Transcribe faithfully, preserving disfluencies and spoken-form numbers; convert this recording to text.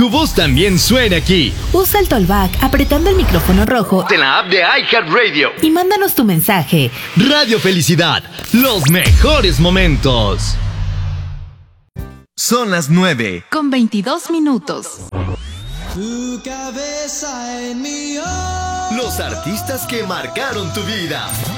tu voz también suene aquí. Usa el Tollback apretando el micrófono rojo En la app de iHeartRadio. y mándanos tu mensaje. Radio Felicidad, los mejores momentos. Son las nueve. Con veintidós minutos. Tu cabeza en mi hombro. Los artistas que marcaron tu vida.